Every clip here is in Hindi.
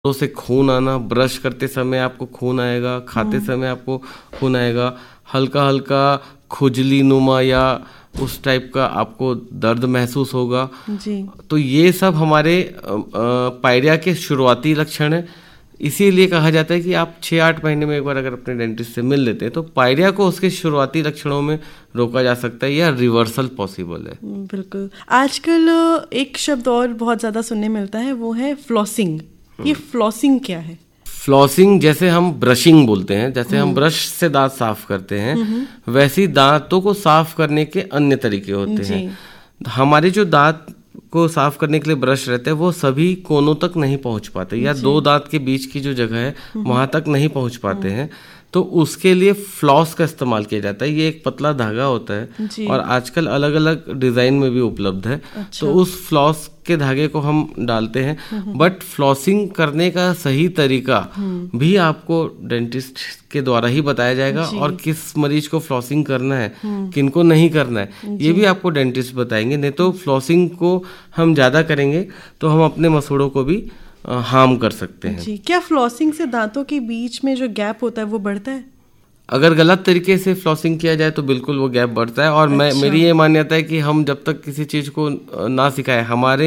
तो से खून आना, ब्रश करते समय आपको खून आएगा, खाते समय आपको खून आएगा, हल्का हल्का खुजली नुमा या उस टाइप का आपको दर्द महसूस होगा जी। तो ये सब हमारे पायरिया के शुरुआती लक्षण है। इसीलिए कहा जाता है कि आप 6-8 महीने में एक बार अगर अपने डेंटिस्ट से मिल लेते हैं तो पायरिया को उसके शुरुआती लक्षणों में रोका जा सकता है या रिवर्सल पॉसिबल है। बिल्कुल। आजकल एक शब्द और बहुत ज़्यादा सुनने मिलता है, वो है फ्लॉसिंग। ये फ्लॉसिंग क्या है? फ्लॉसिंग जैसे हम ब्रशिंग बोलते हैं, जैसे हम ब्रश से दांत साफ करते हैं वैसे ही दांतों को साफ करने के अन्य तरीके होते हैं। हमारे जो दांत को साफ करने के लिए ब्रश रहते हैं वो सभी कोनों तक नहीं पहुंच पाते या दो दांत के बीच की जो जगह है वहां तक नहीं पहुंच पाते हैं, तो उसके लिए फ्लॉस का इस्तेमाल किया जाता है। ये एक पतला धागा होता है और आजकल अलग अलग डिजाइन में भी उपलब्ध है। अच्छा। तो उस फ्लॉस के धागे को हम डालते हैं, बट फ्लॉसिंग करने का सही तरीका भी आपको डेंटिस्ट के द्वारा ही बताया जाएगा और किस मरीज को फ्लॉसिंग करना है किनको नहीं करना है ये भी आपको डेंटिस्ट बताएंगे। नहीं तो फ्लॉसिंग को हम ज्यादा करेंगे तो हम अपने मसूड़ों को भी हार्म कर सकते हैं। जी। क्या फ्लॉसिंग से दांतों के बीच में जो गैप होता है वो बढ़ता है? अगर गलत तरीके से फ्लॉसिंग किया जाए तो बिल्कुल वो गैप बढ़ता है। और मेरी ये मान्यता है कि हम जब तक किसी चीज को ना सिखाएं, हमारे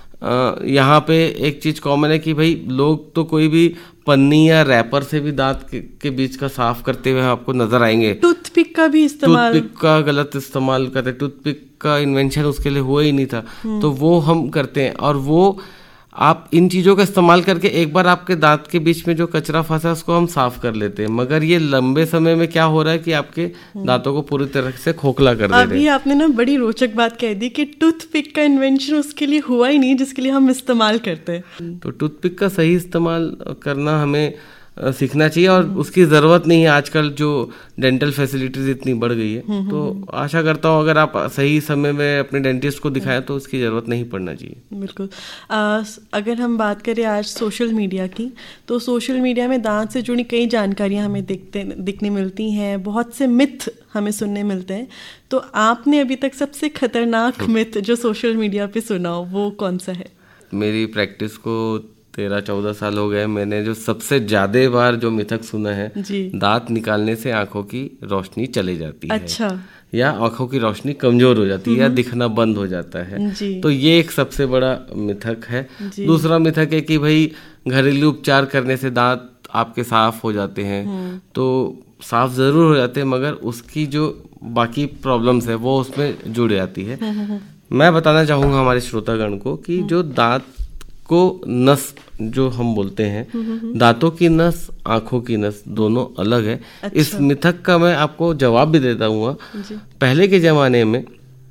यहाँ पे एक चीज कॉमन है कि भाई लोग तो कोई भी पन्नी या रैपर से भी दांत के बीच का साफ करते हुए आपको नजर आएंगे। टूथपिक का भी इस्तेमाल, टूथपिक का गलत इस्तेमाल करते, टूथपिक का इन्वेंशन उसके लिए हुआ ही नहीं था तो वो हम करते हैं। और वो आप इन चीजों का इस्तेमाल करके एक बार आपके दांत के बीच में जो कचरा फंसा है उसको हम साफ कर लेते हैं, मगर ये लंबे समय में क्या हो रहा है कि आपके दांतों को पूरी तरह से खोखला कर दे रहे हैं। अभी आपने ना बड़ी रोचक बात कह दी कि टूथपिक का इन्वेंशन उसके लिए हुआ ही नहीं जिसके लिए हम इस्तेमाल करते हैं। तो टूथपिक का सही इस्तेमाल करना हमें सीखना चाहिए और उसकी ज़रूरत नहीं है। आजकल जो डेंटल फैसिलिटीज इतनी बढ़ गई है तो आशा करता हूँ अगर आप सही समय में अपने डेंटिस्ट को दिखाएं तो उसकी ज़रूरत नहीं पड़ना चाहिए। बिल्कुल। अगर हम बात करें आज सोशल मीडिया की, तो सोशल मीडिया में दांत से जुड़ी कई जानकारियाँ हमें दिखने मिलती हैं, बहुत से मिथ हमें सुनने मिलते हैं। तो आपने अभी तक सबसे खतरनाक मिथ जो सोशल मीडिया पे सुना हो वो कौन सा है? मेरी प्रैक्टिस को 13-14 साल हो गए। मैंने जो सबसे ज्यादा बार जो मिथक सुना है, दांत निकालने से आंखों की रोशनी चली जाती है। अच्छा। या आंखों की रोशनी कमजोर हो जाती है या दिखना बंद हो जाता है। तो ये एक सबसे बड़ा मिथक है। दूसरा मिथक है कि भाई घरेलू उपचार करने से दांत आपके साफ हो जाते हैं। तो साफ जरूर हो जाते हैं मगर उसकी जो बाकी प्रॉब्लम्स है वो उसमें जुड़ जाती है। मैं बताना चाहूंगा हमारे श्रोतागण को कि जो दांत को नस जो हम बोलते हैं, दांतों की नस आंखों की नस दोनों अलग है। अच्छा। इस मिथक का मैं आपको जवाब भी देता हूँ। पहले के जमाने में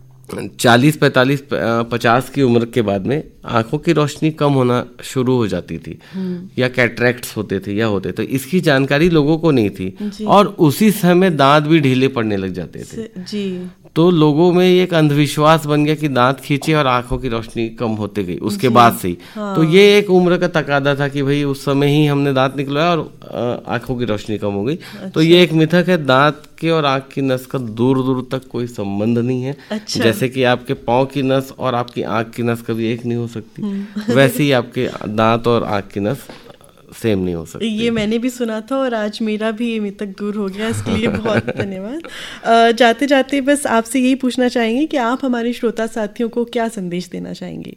40, 45, 50 की उम्र के बाद में आंखों की रोशनी कम होना शुरू हो जाती थी या कैटरेक्ट्स होते थे या होते, तो इसकी जानकारी लोगों को नहीं थी और उसी समय दांत भी ढीले पड़ने लग जाते थे। जी। तो लोगों में एक अंधविश्वास बन गया कि दांत खींचे और आंखों की रोशनी कम होते गई उसके बाद से ही। हाँ। तो ये एक उम्र का तकादा था कि भाई उस समय ही हमने दांत निकलवाया और आंखों की रोशनी कम हो गई। अच्छा। तो ये एक मिथक है। दांत के और आंख की नस का दूर दूर तक कोई संबंध नहीं है। अच्छा। जैसे कि आपके पाँव की नस और आपकी आंख की नस कभी एक नहीं हो सकती, वैसे ही आपके दांत और आंख की नस सेम नहीं हो सकती। ये मैंने भी सुना था और आज मेरा भी ये मिथक दूर हो गया, इसके लिए बहुत धन्यवाद। जाते जाते बस आपसे यही पूछना चाहेंगे कि आप हमारे श्रोता साथियों को क्या संदेश देना चाहेंगे?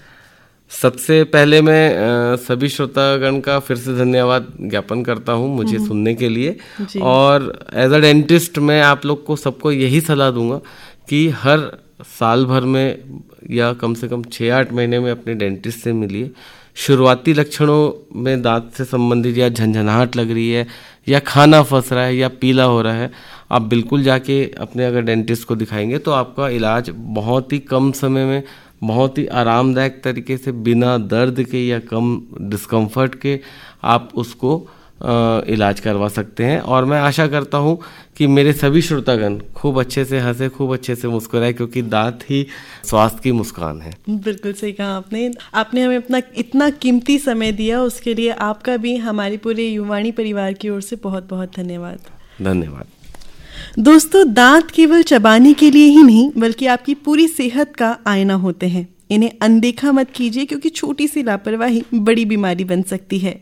सबसे पहले मैं सभी श्रोतागण का फिर से धन्यवाद ज्ञापन करता हूँ मुझे सुनने के लिए। और एज अ डेंटिस्ट मैं आप लोग को सबको यही सलाह दूंगा कि हर साल भर में या कम से कम 6-8 महीने में अपने डेंटिस्ट से मिलिए। शुरुआती लक्षणों में दांत से संबंधित या झंझनाहट लग रही है या खाना फंस रहा है या पीला हो रहा है, आप बिल्कुल जाके अपने अगर डेंटिस्ट को दिखाएंगे तो आपका इलाज बहुत ही कम समय में बहुत ही आरामदायक तरीके से बिना दर्द के या कम डिस्कम्फर्ट के आप उसको इलाज करवा सकते हैं। और मैं आशा करता हूं कि मेरे सभी श्रोतागण खूब अच्छे से हंसे, खूब अच्छे से मुस्कुराए, क्योंकि दांत ही स्वास्थ्य की मुस्कान है। बिल्कुल सही कहा आपने हमें अपना इतना कीमती समय दिया, उसके लिए आपका भी हमारे पूरे युवाणी परिवार की ओर से बहुत बहुत धन्यवाद। धन्यवाद। दोस्तों, दांत केवल चबाने के लिए ही नहीं बल्कि आपकी पूरी सेहत का आईना होते हैं। इन्हें अनदेखा मत कीजिए क्योंकि छोटी सी लापरवाही बड़ी बीमारी बन सकती है।